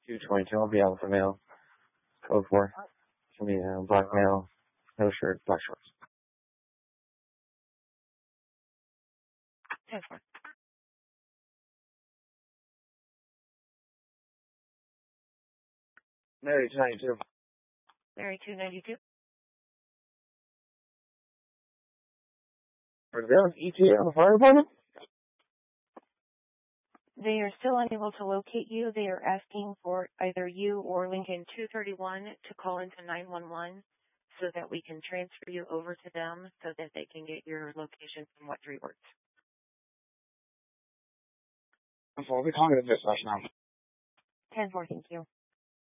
222. I'll be alpha male. Code 4. It's gonna be black male, no shirt, black shorts. 10-4. Mary 292. Mary 292. Are they on ETA on the fire department? They are still unable to locate you. They are asking for either you or Lincoln 231 to call into 911 so that we can transfer you over to them so that they can get your location from what 3 words. I'll be calling it this now. 10-4, thank you.